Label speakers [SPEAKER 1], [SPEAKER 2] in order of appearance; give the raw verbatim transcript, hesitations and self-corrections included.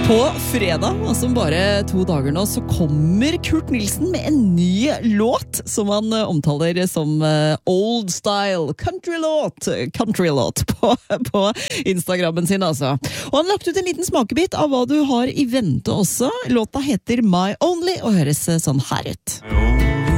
[SPEAKER 1] På fredag, altså om bare to dager nå, så kommer Kurt Nilsen med en ny låt som han omtaler som old style country-låt country-låt på, på Instagrammen sin, altså. Og han har lagt ut en liten smakebit av hva du har i vente også. Låta heter My Only og høres sånn her ut.